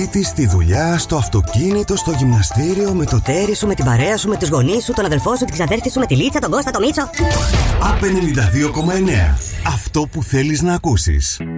σπίτι, στη δουλειά, στο αυτοκίνητο, στο γυμναστήριο, με το τέρι σου, με την παρέα σου, με τους γονείς σου, τον αδελφό σου, την ξαδέρφη σου, με τη Λίτσα, τον Κώστα, τον Μίτσο. ΑΠ 92,9. Αυτό που θέλεις να ακούσεις.